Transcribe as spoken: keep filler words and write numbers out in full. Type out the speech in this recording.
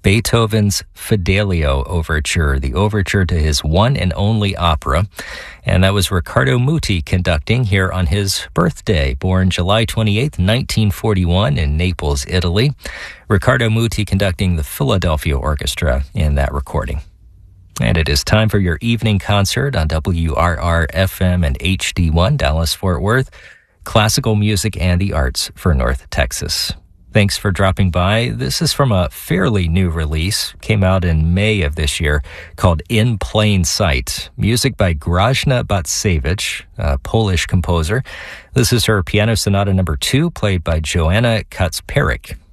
Beethoven's Fidelio Overture, the overture to his one and only opera. And that was Riccardo Muti conducting here on his birthday, born July twenty-eighth, nineteen forty-one in Naples, Italy. Riccardo Muti conducting the Philadelphia Orchestra in that recording. And it is time for your evening concert on W R R F M and H D one, Dallas-Fort Worth, classical music and the arts for North Texas. Thanks for dropping by. This is from a fairly new release, came out in May of this year, called In Plain Sight. Music by Grażna Bacewicz, a Polish composer. This is her piano sonata number two, played by Joanna Kacperek.